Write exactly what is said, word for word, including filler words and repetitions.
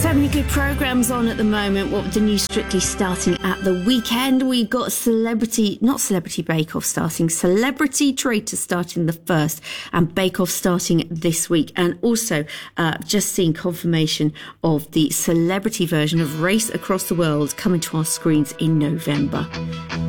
So many good programmes on at the moment. What with the new Strictly starting at the weekend, we've got Celebrity, not Celebrity Bake Off starting, Celebrity Traitor starting the first, and Bake Off starting this week. And also uh, just seeing confirmation of the celebrity version of Race Across the World coming to our screens in November.